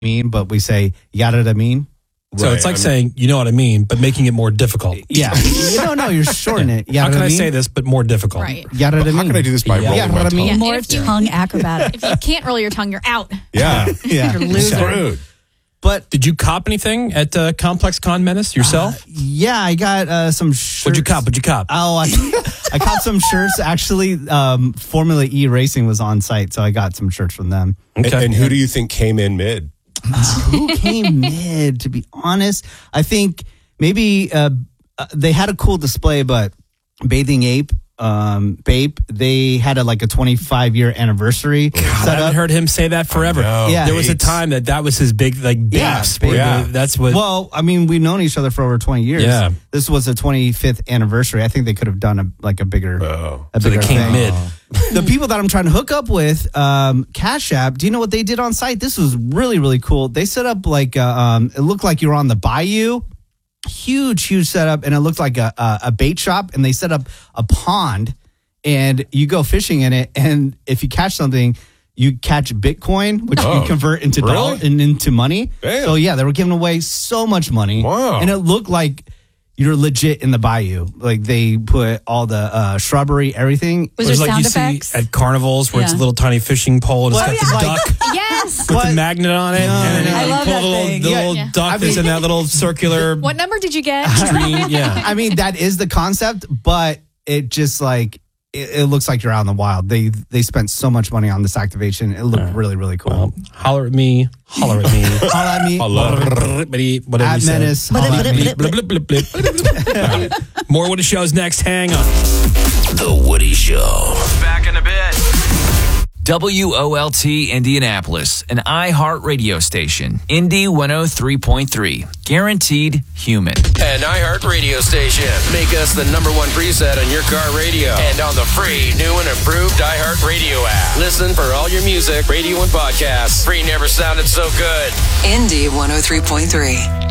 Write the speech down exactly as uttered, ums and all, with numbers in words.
mean, but we say yada da mean. So Right, it's like I'm- saying, you know what I mean, but making it more difficult. Yeah. no, no, you're shortening it. How Yada can da I mean? say this, but more difficult? Right. Yada da mean. How can I do this by Yeah. rolling Yeah, my what I tongue? mean? Yeah, More if you- tongue acrobatic. If you can't roll your tongue, you're out. Yeah. Yeah. You're a loser. Rude. But Did you cop anything at uh, Complex Con Menace yourself? yeah, I got uh, some shirts. What'd you cop? What'd you cop? Oh, I, I caught some shirts. Actually, um, Formula E Racing was on site, so I got some shirts from them. And, Okay. and who do you think came in mid? Who came mid? To be honest, I think maybe uh, uh, they had a cool display, but Bathing Ape, um, Bape, they had a like a twenty-five year anniversary I set haven't up. heard him say that forever. know. Yeah. There was a Bates. time that that was his big, like, Yeah, Bapes. where yeah. the- That's what. Well, I mean, we've known each other for over twenty years. Yeah. This was a twenty-fifth anniversary. I think they could have done a like a bigger, Oh. a so they bigger came thing. mid. The people that I'm trying to hook up with, um, Cash App, do you know what they did on site? This was really, really cool. They set up like, uh, um, it looked like you were on the bayou. Huge, huge setup. And it looked like a, a, a bait shop. And they set up a pond and you go fishing in it. And if you catch something, you catch Bitcoin, which Oh, you convert into really? dollar and into money. Damn. So yeah, they were giving away so much money. Wow. And it looked like you're legit in the bayou. Like they put all the uh, shrubbery, everything. Was It was there like sound you effects? see at carnivals where it's a Yeah. little tiny fishing pole and it's Well, got the yeah. duck Yes. with What? the magnet on it. No, and then no, you no. I love pull that the little, thing. the Yeah. little Yeah. duck I that's mean- in that little circular What number did you get? stream. Yeah. I mean, that is the concept, but it just like it, it looks like you're out in the wild. They they spent so much money on this activation. It looked really, really cool. Well, holler at me. Holler at me. Holla at me. Whatever At you said. Menace. Holla at me. Blip, blip, blip, blip. All right. More Woody Show's next. Hang on. The Woody Show. Back in a bit. W O L T Indianapolis, an iHeart radio station. Indy one oh three point three. Guaranteed human. An iHeart radio station. Make us the number one preset on your car radio and on the free new and improved iHeart radio app. Listen for all your music, radio, and podcasts. Free never sounded so good. Indy one oh three point three.